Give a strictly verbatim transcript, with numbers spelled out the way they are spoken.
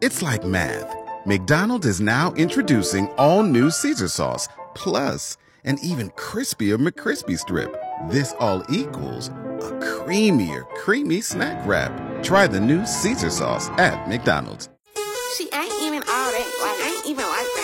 It's like math. McDonald's is now introducing all new Caesar sauce, plus an even crispier McCrispy strip. This all equals a creamier, creamy snack wrap. Try the new Caesar sauce at McDonald's. See, I ain't even all that. Like, I ain't even like that.